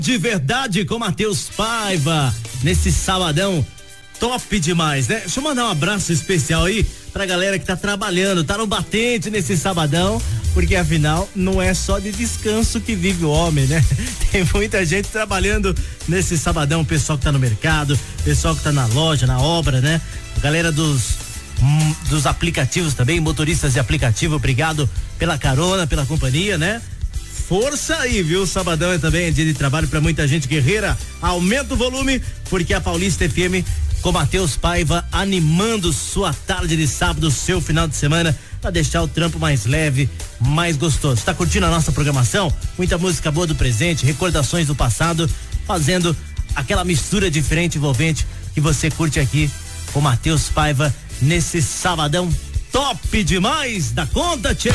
De verdade com Matheus Paiva, nesse sabadão top demais, né? Deixa eu mandar um abraço especial aí pra galera que tá trabalhando, tá no batente nesse sabadão, porque afinal não é só de descanso que vive o homem, né? Tem muita gente trabalhando nesse sabadão, pessoal que tá no mercado, pessoal que tá na loja, na obra, né? Galera dos aplicativos também, motoristas de aplicativo, obrigado pela carona, pela companhia, né? Força aí, viu? Sabadão é também dia de trabalho pra muita gente guerreira. Aumenta o volume, porque a Paulista FM com Matheus Paiva animando sua tarde de sábado, seu final de semana, pra deixar o trampo mais leve, mais gostoso. Tá curtindo a nossa programação? Muita música boa do presente, recordações do passado, fazendo aquela mistura diferente, envolvente, que você curte aqui com Matheus Paiva nesse sabadão top demais da conta, tchê.